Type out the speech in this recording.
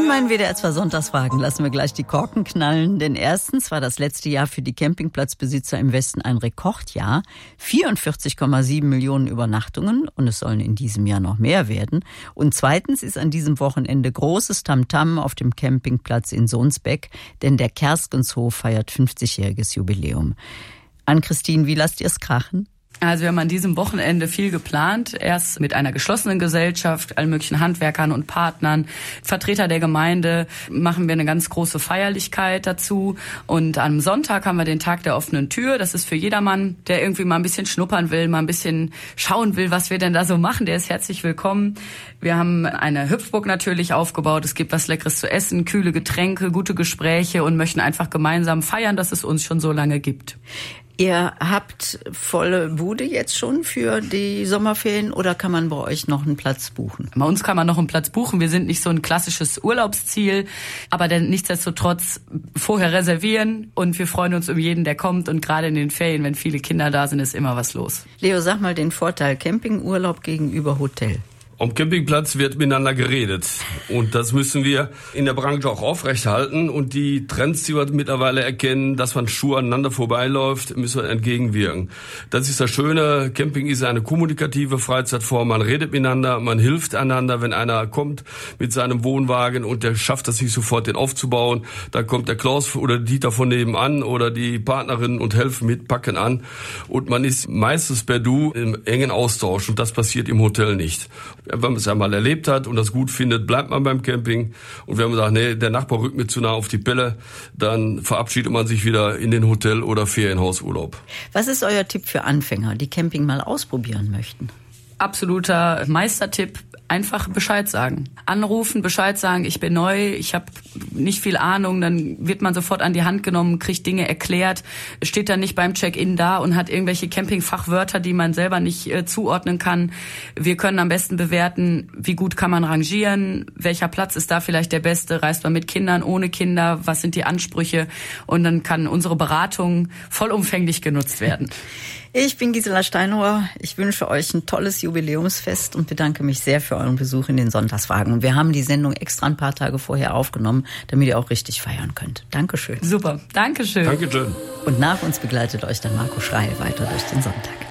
In meinen WDR 2 Sonntagsfragen lassen wir gleich die Korken knallen. Denn erstens war das letzte Jahr für die Campingplatzbesitzer im Westen ein Rekordjahr. 44,7 Millionen Übernachtungen und es sollen in diesem Jahr noch mehr werden. Und zweitens ist an diesem Wochenende großes Tamtam auf dem Campingplatz in Sohnsbeck, denn der Kerskenshof feiert 50-jähriges Jubiläum. Ann-Christine, wie lasst ihr es krachen? Also wir haben an diesem Wochenende viel geplant. Erst mit einer geschlossenen Gesellschaft, allen möglichen Handwerkern und Partnern, Vertreter der Gemeinde, machen wir eine ganz große Feierlichkeit dazu. Und am Sonntag haben wir den Tag der offenen Tür. Das ist für jedermann, der irgendwie mal ein bisschen schnuppern will, mal ein bisschen schauen will, was wir denn da so machen. Der ist herzlich willkommen. Wir haben eine Hüpfburg natürlich aufgebaut. Es gibt was Leckeres zu essen, kühle Getränke, gute Gespräche und möchten einfach gemeinsam feiern, dass es uns schon so lange gibt. Ihr habt volle Bude jetzt schon für die Sommerferien oder kann man bei euch noch einen Platz buchen? Bei uns kann man noch einen Platz buchen. Wir sind nicht so ein klassisches Urlaubsziel, aber dann nichtsdestotrotz vorher reservieren und wir freuen uns um jeden, der kommt. Und gerade in den Ferien, wenn viele Kinder da sind, ist immer was los. Leo, sag mal den Vorteil Campingurlaub gegenüber Hotel. Am Campingplatz wird miteinander geredet und das müssen wir in der Branche auch aufrechterhalten und die Trends, die wir mittlerweile erkennen, dass man Schuhe aneinander vorbeiläuft, müssen wir entgegenwirken. Das ist das Schöne, Camping ist eine kommunikative Freizeitform, man redet miteinander, man hilft einander, wenn einer kommt mit seinem Wohnwagen und der schafft das nicht sofort, den aufzubauen, dann kommt der Klaus oder Dieter von nebenan oder die Partnerin und helfen mit, packen an und man ist meistens per Du im engen Austausch und das passiert im Hotel nicht. Wenn man es einmal erlebt hat und das gut findet, bleibt man beim Camping. Und wenn man sagt, nee, der Nachbar rückt mir zu nah auf die Pelle, dann verabschiedet man sich wieder in den Hotel- oder Ferienhausurlaub. Was ist euer Tipp für Anfänger, die Camping mal ausprobieren möchten? Absoluter Meistertipp, einfach Bescheid sagen. Anrufen, Bescheid sagen, ich bin neu, ich habe nicht viel Ahnung, dann wird man sofort an die Hand genommen, kriegt Dinge erklärt, steht dann nicht beim Check-in da und hat irgendwelche Campingfachwörter, die man selber nicht zuordnen kann. Wir können am besten bewerten, wie gut kann man rangieren, welcher Platz ist da vielleicht der beste, reist man mit Kindern, ohne Kinder, was sind die Ansprüche und dann kann unsere Beratung vollumfänglich genutzt werden. Ich bin Gisela Steinauer. Ich wünsche euch ein tolles Jubiläumsfest und bedanke mich sehr für euren Besuch in den Sonntagsfragen. Und wir haben die Sendung extra ein paar Tage vorher aufgenommen, damit ihr auch richtig feiern könnt. Dankeschön. Super, Dankeschön. Dankeschön. Und nach uns begleitet euch dann Marco Schreil weiter durch den Sonntag.